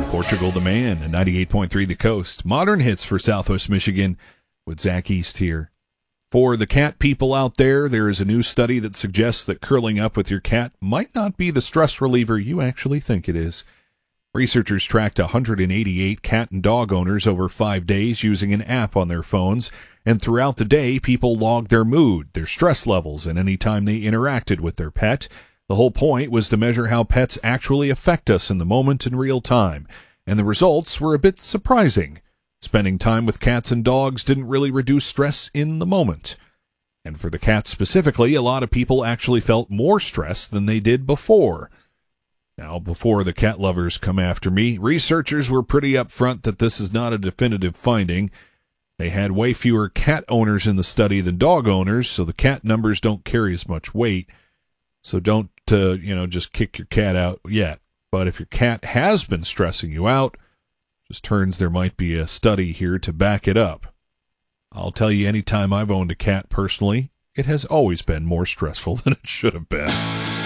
Portugal the Man at 98.3 The Coast. Modern hits for Southwest Michigan with Zach East here. For the cat people out there, there is a new study that suggests that curling up with your cat might not be the stress reliever you actually think it is. Researchers tracked 188 cat and dog owners over 5 days using an app on their phones, and throughout the day, people logged their mood, their stress levels, and any time they interacted with their pet. The whole point was to measure how pets actually affect us in the moment in real time, and the results were a bit surprising. Spending time with cats and dogs didn't really reduce stress in the moment. And for the cats specifically, a lot of people actually felt more stress than they did before. Now, before the cat lovers come after me, researchers were pretty upfront that this is not a definitive finding. They had way fewer cat owners in the study than dog owners, so the cat numbers don't carry as much weight. So don't, just kick your cat out yet. But if your cat has been stressing you out, just turns there might be a study here to back it up. I'll tell you, anytime I've owned a cat personally, it has always been more stressful than it should have been.